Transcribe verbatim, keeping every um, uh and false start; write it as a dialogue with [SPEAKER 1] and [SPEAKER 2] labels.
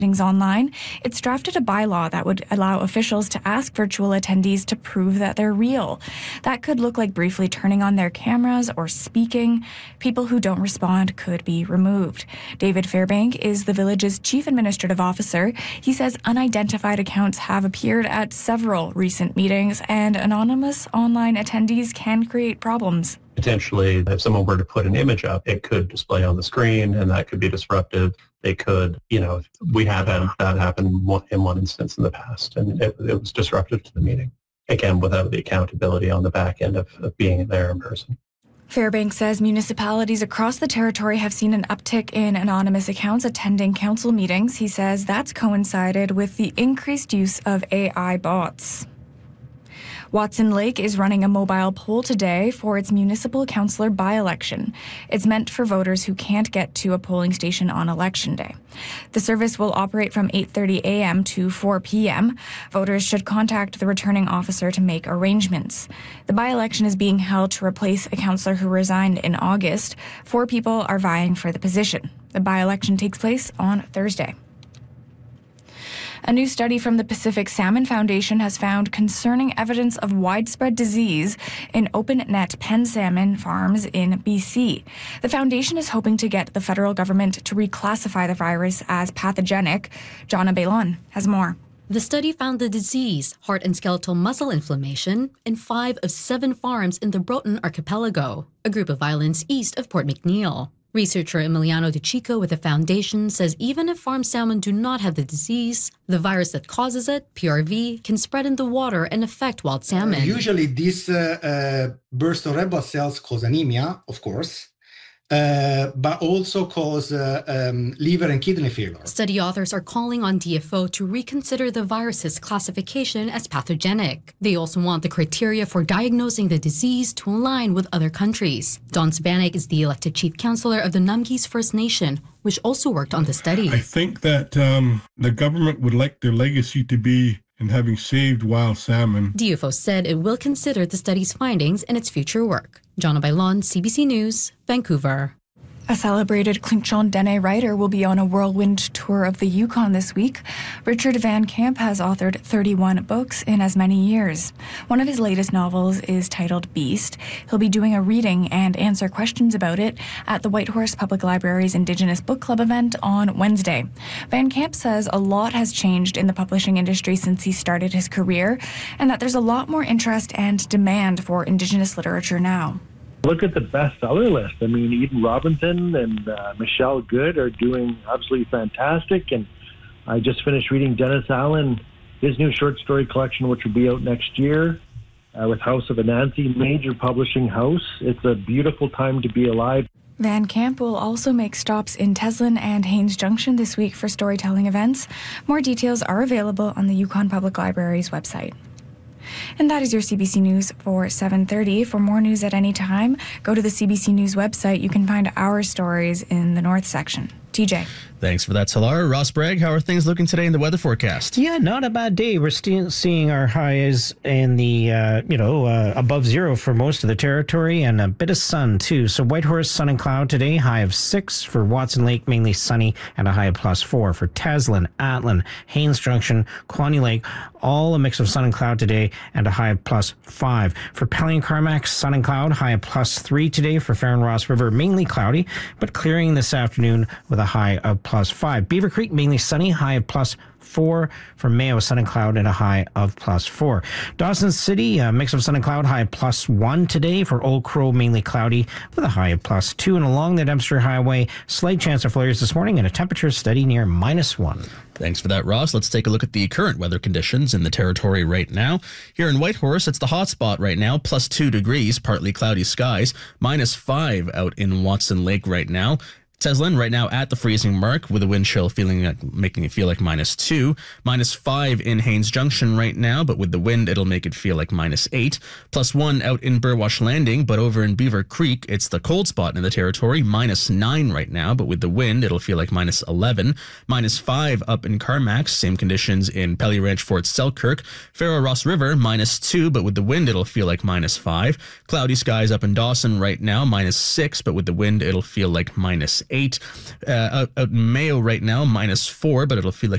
[SPEAKER 1] online, it's drafted a bylaw that would allow officials to ask virtual attendees to prove that they're real. That could look like briefly turning on their cameras or speaking. People who don't respond could be removed. David Fairbank is the village's chief administrative officer. He says unidentified accounts have appeared at several recent meetings, and anonymous online attendees can create problems.
[SPEAKER 2] Potentially, if someone were to put an image up, it could display on the screen, and that could be disruptive. They could, you know, we have had that happen in one instance in the past, and it, it was disruptive to the meeting. Again, without the accountability on the back end of, of being there in person.
[SPEAKER 1] Fairbank says municipalities across the territory have seen an uptick in anonymous accounts attending council meetings. He says that's coincided with the increased use of A I bots. Watson Lake is running a mobile poll today for its municipal councillor by-election. It's meant for voters who can't get to a polling station on election day. The service will operate from eight thirty a.m. to four p.m. Voters should contact the returning officer to make arrangements. The by-election is being held to replace a councillor who resigned in August. Four people are vying for the position. The by-election takes place on Thursday. A new study from the Pacific Salmon Foundation has found concerning evidence of widespread disease in open-net pen salmon farms in B C. The foundation is hoping to get the federal government to reclassify the virus as pathogenic. Jonna Bailon has more.
[SPEAKER 3] The study found the disease, heart and skeletal muscle inflammation, in five of seven farms in the Broughton Archipelago, a group of islands east of Port McNeill. Researcher Emiliano De Chico with the foundation says even if farm salmon do not have the disease, the virus that causes it, P R V, can spread in the water and affect wild salmon.
[SPEAKER 4] Uh, usually this uh, uh, burst of red blood cells cause anemia, of course, uh, but also cause uh, um, liver and kidney failure.
[SPEAKER 3] Study authors are calling on D F O to reconsider the virus's classification as pathogenic. They also want the criteria for diagnosing the disease to align with other countries. Don Spanek is the elected chief counselor of the Numgis First Nation, which also worked on the study.
[SPEAKER 5] I think that um, the government would like their legacy to be in having saved wild salmon.
[SPEAKER 3] D F O said it will consider the study's findings in its future work. Jonna Bailon, C B C News, Vancouver.
[SPEAKER 1] A celebrated Clinchon Dene writer will be on a whirlwind tour of the Yukon this week. Richard Van Camp has authored thirty-one books in as many years. One of his latest novels is titled Beast. He'll be doing a reading and answer questions about it at the Whitehorse Public Library's Indigenous Book Club event on Wednesday. Van Camp says a lot has changed in the publishing industry since he started his career, and that there's a lot more interest and demand for Indigenous literature now.
[SPEAKER 6] Look at the bestseller list. I mean, Eden Robinson and uh, Michelle Good are doing absolutely fantastic. And I just finished reading Dennis Allen, his new short story collection, which will be out next year uh, with House of Anansi, major publishing house. It's a beautiful time to be alive.
[SPEAKER 1] Van Camp will also make stops in Teslin and Haines Junction this week for storytelling events. More details are available on the Yukon Public Library's website. And that is your C B C News for seven thirty. For more news at any time, go to the C B C News website. You can find our stories in the North section. T J.
[SPEAKER 7] Thanks for that, Talar. Ross Bragg, how are things looking today in the weather forecast?
[SPEAKER 8] Yeah, not a bad day. We're still seeing our highs in the, uh, you know, uh, above zero for most of the territory, and a bit of sun, too. So Whitehorse, sun and cloud today, high of six. For Watson Lake, mainly sunny, and a high of plus four. For Teslin, Atlin, Haines Junction, Quaney Lake, all a mix of sun and cloud today, and a high of plus five. For Pelly and Carmack, sun and cloud, high of plus three today. For Fair and Ross River, mainly cloudy, but clearing this afternoon with a high of plus five. Beaver Creek, mainly sunny, high of plus four. For Mayo, sun and cloud and a high of plus four. Dawson City, a mix of sun and cloud, high of plus one today. For Old Crow, mainly cloudy with a high of plus two. And along the Dempster Highway, slight chance of flares this morning and a temperature steady near minus one.
[SPEAKER 7] Thanks for that, Ross. Let's take a look at the current weather conditions in the territory right now. Here in Whitehorse, it's the hot spot right now, plus two degrees, partly cloudy skies, minus five out in Watson Lake right now. Teslin right now at the freezing mark with a wind chill feeling like, making it feel like minus two. Minus five in Haines Junction right now, but with the wind, it'll make it feel like minus eight. Plus one out in Burwash Landing, but over in Beaver Creek, it's the cold spot in the territory. Minus nine right now, but with the wind, it'll feel like minus eleven. Minus five up in Carmack, same conditions in Pelly Ranch, Fort Selkirk. Faro Ross River, minus two, but with the wind, it'll feel like minus five. Cloudy skies up in Dawson right now, minus six, but with the wind, it'll feel like minus eight. Uh, out, out in Mayo right now, minus four, but it'll feel like